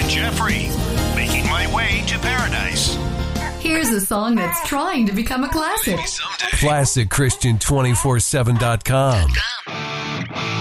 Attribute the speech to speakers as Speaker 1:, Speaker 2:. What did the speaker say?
Speaker 1: and Jeffrey, making my way to paradise.
Speaker 2: Here's a song that's trying to become a classic.
Speaker 1: Someday.
Speaker 3: ClassicChristian247.com.